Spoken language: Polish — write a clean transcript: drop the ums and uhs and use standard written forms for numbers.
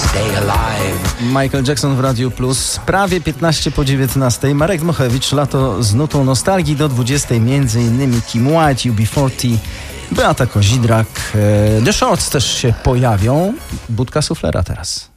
stay alive. Michael Jackson w Radiu Plus, prawie 15 po 19. Marek Dmochewicz, lato z nutą nostalgii do 20. M.in. Kim White, UB40, Beata Kozidrak. The Shorts też się pojawią. Budka suflera teraz.